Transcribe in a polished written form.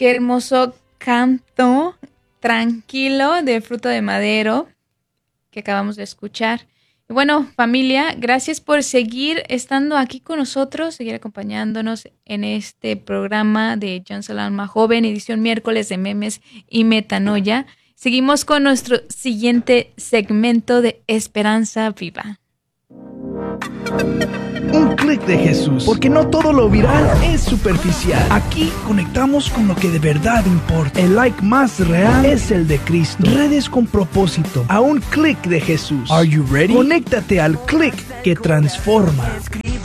Qué hermoso canto tranquilo de Fruto de Madero que acabamos de escuchar. Y bueno, familia, gracias por seguir estando aquí con nosotros, seguir acompañándonos en este programa de Chance al Alma Joven, edición miércoles de memes y metanoia. Seguimos con nuestro siguiente segmento de Esperanza Viva. Un clic de Jesús, porque no todo lo viral es superficial. Aquí conectamos con lo que de verdad importa. El like más real es el de Cristo. Redes con propósito, a un clic de Jesús. Are you ready? Conéctate al clic que transforma.